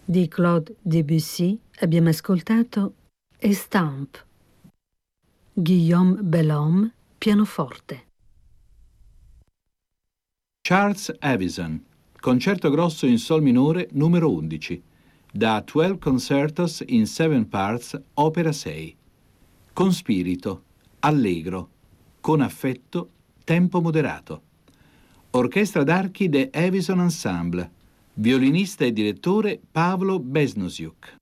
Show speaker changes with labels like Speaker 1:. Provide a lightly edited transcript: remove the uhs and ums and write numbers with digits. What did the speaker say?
Speaker 1: di Claude Debussy abbiamo ascoltato Estampe. Guillaume Belhomme, pianoforte.
Speaker 2: Charles Avison, concerto grosso in sol minore numero 11, da 12 Concertos in 7 Parts, opera 6. Con spirito, allegro, con affetto, tempo moderato. Orchestra d'archi The Avison Ensemble, violinista e direttore Pavlo Besnosiuk.